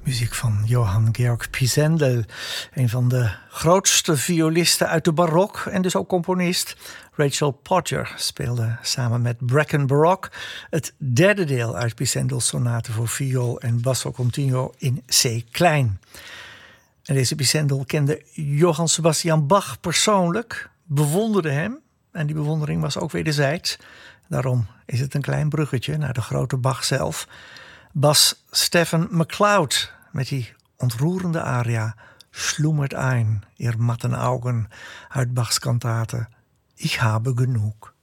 Muziek van Johann Georg Pisendel, een van de grootste violisten uit de barok en dus ook componist. Rachel Podger speelde samen met Bracken Baroque het derde deel uit Pisendels sonate voor viool en basso continuo in C klein. En deze Pisendel kende Johann Sebastian Bach persoonlijk, bewonderde hem en die bewondering was ook wederzijds. Daarom is het een klein bruggetje naar de grote Bach zelf. Bas Stephen McLeod met die ontroerende aria Schlummert ein, ihr matten Augen uit Bachs kantate Ich habe genug.